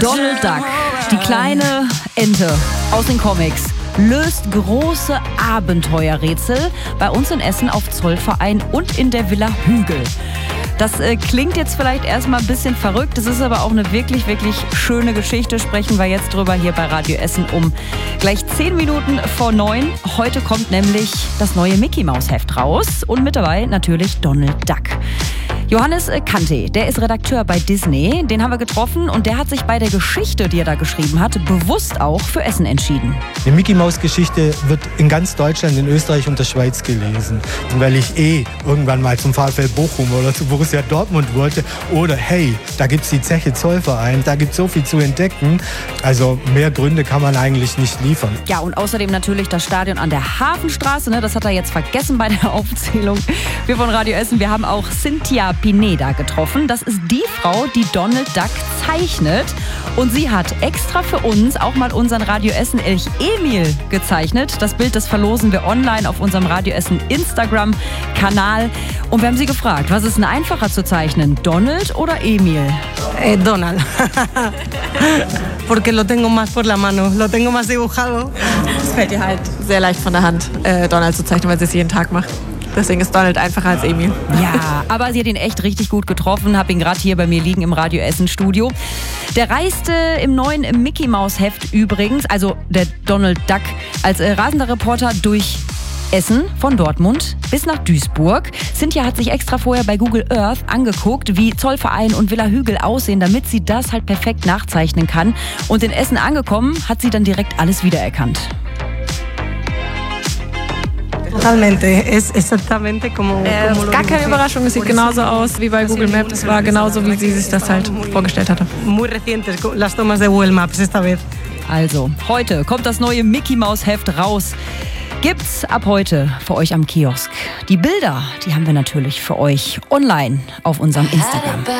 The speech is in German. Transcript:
Donald Duck, die kleine Ente aus den Comics, löst große Abenteuerrätsel bei uns in Essen auf Zollverein und in der Villa Hügel. Das klingt jetzt vielleicht erstmal ein bisschen verrückt, das ist aber auch eine wirklich, wirklich schöne Geschichte. Sprechen wir jetzt drüber hier bei Radio Essen um gleich 10 Minuten vor 9. Heute kommt nämlich das neue Mickey-Maus-Heft raus und mit dabei natürlich Donald Duck. Johannes Kante, der ist Redakteur bei Disney, den haben wir getroffen und der hat sich bei der Geschichte, die er da geschrieben hat, bewusst auch für Essen entschieden. Die Mickey-Maus-Geschichte wird in ganz Deutschland, in Österreich und der Schweiz gelesen. Und weil ich irgendwann mal zum VfL Bochum oder zu Borussia Dortmund wollte oder hey, da gibt's die Zeche Zollverein, da gibt's so viel zu entdecken. Also mehr Gründe kann man eigentlich nicht liefern. Ja, und außerdem natürlich das Stadion an der Hafenstraße, ne? Das hat er jetzt vergessen bei der Aufzählung. Wir von Radio Essen, wir haben auch Cynthia Pineda getroffen. Das ist die Frau, die Donald Duck zeichnet. Und sie hat extra für uns auch mal unseren Radio Essen Elch Emil gezeichnet. Das Bild, das verlosen wir online auf unserem Radio Essen Instagram-Kanal. Und wir haben sie gefragt, was ist denn einfacher zu zeichnen, Donald oder Emil? Donald. Porque lo tengo más por la mano, lo tengo más dibujado. Es fällt ihr halt sehr leicht von der Hand, Donald zu zeichnen, weil sie es jeden Tag macht. Deswegen ist Donald einfacher als Emil. Ja, aber sie hat ihn echt richtig gut getroffen. Hab ihn gerade hier bei mir liegen im Radio Essen Studio. Der reiste im neuen Mickey-Maus-Heft übrigens, also der Donald Duck, als rasender Reporter durch Essen von Dortmund bis nach Duisburg. Cynthia hat sich extra vorher bei Google Earth angeguckt, wie Zollverein und Villa Hügel aussehen, damit sie das halt perfekt nachzeichnen kann. Und in Essen angekommen, hat sie dann direkt alles wiedererkannt. Totalmente, es exactamente como Gar keine Überraschung, es sieht genauso aus wie bei Google Maps. Es war genauso, wie sie sich das halt vorgestellt hatte. muy recientes las tomas de Google Maps esta vez. Also, heute kommt das neue Mickey-Maus-Heft raus. Gibt's ab heute für euch am Kiosk. Die Bilder, die haben wir natürlich für euch online auf unserem Instagram.